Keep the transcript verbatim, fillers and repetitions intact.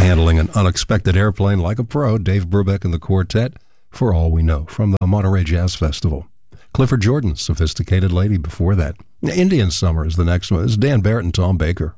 handling an unexpected airplane like a pro, Dave Brubeck and the Quartet, For All We Know, from the Monterey Jazz Festival. Clifford Jordan, Sophisticated Lady, before that. Indian Summer is the next one. This is Dan Barrett and Tom Baker.